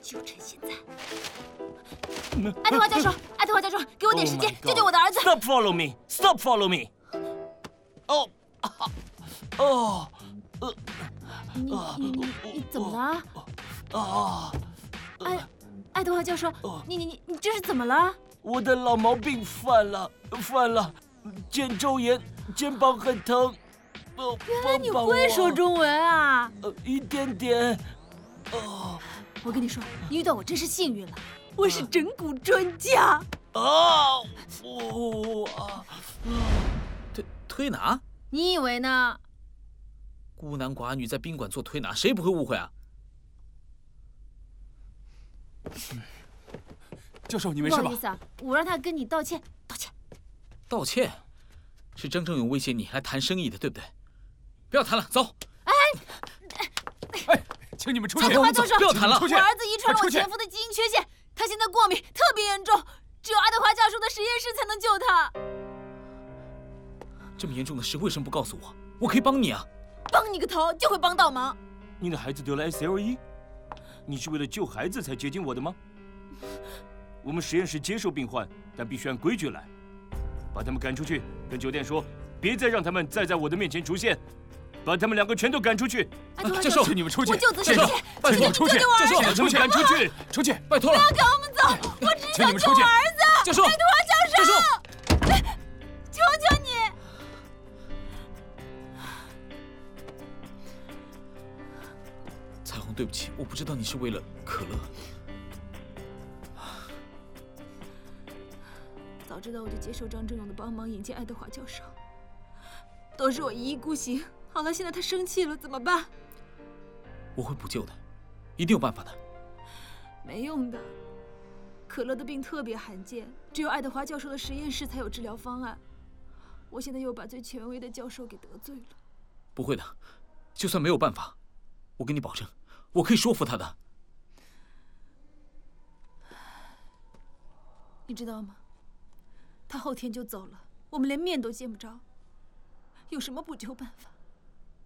就趁现在！爱德华教授，爱德华教授，给我点时间，救救我的儿子 ！Stop follow me! Stop follow me! 你怎么了？爱德华教授，你这是怎么了？ 我的老毛病犯了，肩周炎，肩膀很疼。 原来你会说中文啊？ 一点点。 我跟你说，你遇到我真是幸运了，我是整蛊专家。 推拿？ 你以为呢？ 孤男寡女在宾馆做推拿，谁不会误会啊？ 教授，你没事吧？ 不好意思啊，我让他跟你道歉。 道歉？是张正勇威胁你来谈生意的，对不对？不要谈了，走。 哎，请你们出去。 爱德华教授， 不要谈了。 我儿子遗传了我前夫的基因缺陷，他现在过敏特别严重，只有爱德华教授的实验室才能救他。 这么严重的事为什么不告诉我？我可以帮你啊。 帮你个头，就会帮倒忙。 你的孩子得了 SLE， 你是为了救孩子才接近我的吗？我们实验室接受病患，但必须按规矩来。把他们赶出去，跟酒店说，别再让他们再在我的面前出现。把他们2个全都赶出去！ 教授， 请你们出去！ 我就此事切， 拜托出去！ 教授， 把他们赶出去！ 出去！ 拜托了！ 不要赶我们走，我只想救我儿子！ 教授， 爱德华教授，求求你！ 彩虹，对不起，我不知道你是为了可乐。 早知道我就接受张正勇的帮忙，引荐爱德华教授。都是我一意孤行。好了，现在他生气了，怎么办？ 我会补救的，一定有办法的。 没用的，可乐的病特别罕见，只有爱德华教授的实验室才有治疗方案。我现在又把最权威的教授给得罪了。 不会的，就算没有办法，我跟你保证，我可以说服他的。 你知道吗？他后天就走了，我们连面都见不着。有什么补救办法？